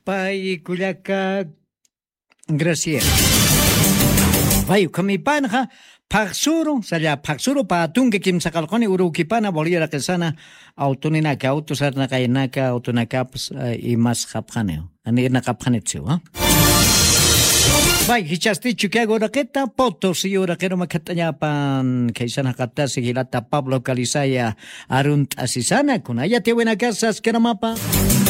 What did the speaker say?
Pay kullaka Graciela. Vay kumipanja pagsuro saya pagsuro patung kim sakalkoni urukipana boliera kesana autonina ka autosarna kainaka autonaka imas khapkhane ani nakapkhanetsu ha. Vai, hichasti chukiago raketa, Potosí rakero makatañapan, kaisana kata sigilata Pablo Calizaya, Arunt Asisana, kunaya te buena casa, mapa.